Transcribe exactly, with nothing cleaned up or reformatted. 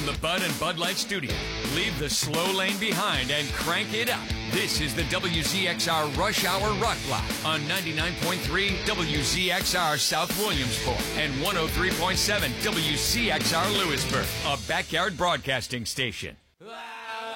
From the Bud and Bud Light studio, leave the slow lane behind and crank it up. This is the W Z X R Rush Hour Rock Block on ninety-nine point three W Z X R South Williamsport and one oh three point seven W C X R Lewisburg, a backyard broadcasting station.